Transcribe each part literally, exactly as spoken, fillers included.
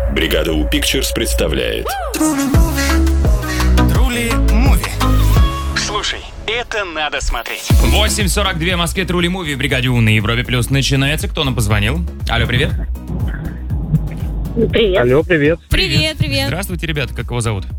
Бригада У Pictures представляет Трули Муви. Слушай, это надо смотреть. восемь сорок два в Москве. Трули Муви в бригаде У на Европе Плюс начинается. Кто нам позвонил? Алло, привет. Привет. Алло, привет. Привет, привет. Здравствуйте, ребята. Как его зовут?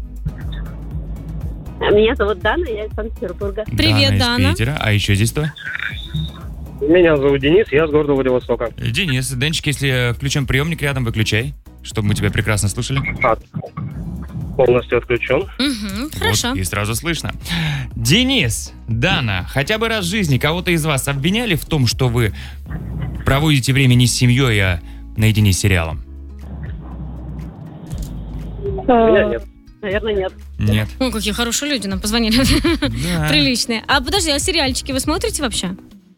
Меня зовут Дана, я из Санкт-Петербурга. Привет, Дана. Дана. Из Питера. А еще здесь кто? Меня зовут Денис, я с города Владивостока. Денис. Денчик, если включен приемник рядом, выключай, чтобы мы тебя прекрасно слышали. А, полностью отключен. Угу, хорошо. Вот, и сразу слышно. Денис, Дана, хотя бы раз в жизни кого-то из вас обвиняли в том, что вы проводите время не с семьей, а наедине с сериалом? Меня нет. Наверное, нет. Нет. О, какие хорошие люди нам позвонили. Да. Приличные. А подожди, а сериальчики вы смотрите вообще?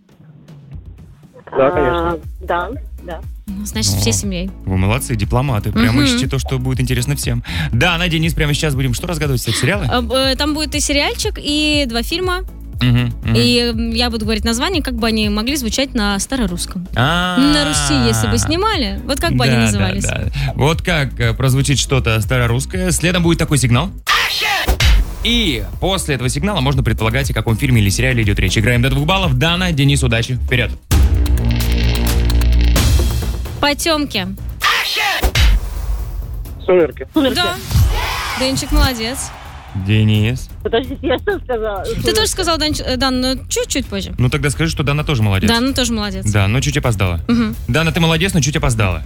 Да, конечно. А, да, да. Ну, значит, О. всей семьей. Вы молодцы, дипломаты. Прямо Мгм. ищите то, что будет интересно всем. Да, на Денис, прямо сейчас будем что разгадывать? Кстати, сериалы? А, э, Там будет и сериальчик, и два фильма. Мгм, мгм. И м, я буду говорить названия, как бы они могли звучать на старорусском. А-а-а. На Руси, если бы снимали, вот как бы они Да, назывались. да, да. Вот как э, прозвучит что-то старорусское. Следом будет такой сигнал. И после этого сигнала можно предполагать, о каком фильме или сериале идет речь. Играем до двух баллов. Дана, Денис, удачи. Вперед. Потемки. Сумерки. Сумерки. Да. Денчик молодец. Денис. Подождите, я что сказала? Ты тоже сказал, Дан, э, Дан, но чуть-чуть позже. Ну тогда скажи, что Дана тоже молодец. Да, ну тоже молодец. Да, но чуть опоздала. Мгм. Дана, ты молодец, но чуть опоздала.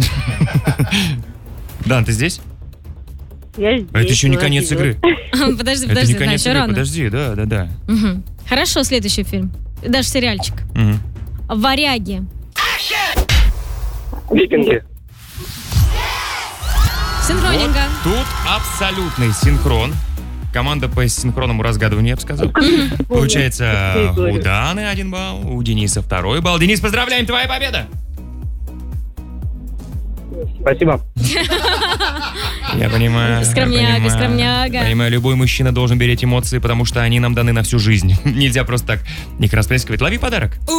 Дан, ты здесь? Я здесь. А это еще не конец Владимир. игры. Подожди, Это подожди, не да, конец еще игры. рано. Подожди, да, да, да. Мгм. Хорошо, следующий фильм. Даже сериальчик. Мгм. «Варяги». Викинги. Синхронинга. Тут абсолютный синхрон. Команда по синхронному разгадыванию, я бы сказал. Получается, у Даны один балл, у Дениса второй балл. Денис, поздравляем, твоя победа! Спасибо. Я понимаю. Скромняга, я понимаю. скромняга. Понимаю, любой мужчина должен беречь эмоции, потому что они нам даны на всю жизнь. Нельзя просто так их расплескивать. Лови подарок.